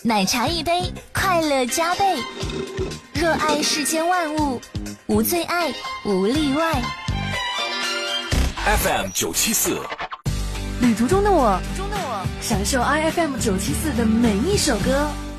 奶茶一杯，快乐加倍。热爱世间万物，无最爱，无例外。 FM974， 旅途中的我，享受 IFM 974的每一首歌。